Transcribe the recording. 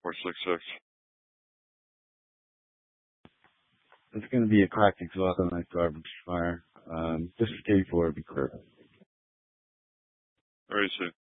466. It's going to be a cracked exhaust on that garbage fire. Just 84 would be clear. Very soon.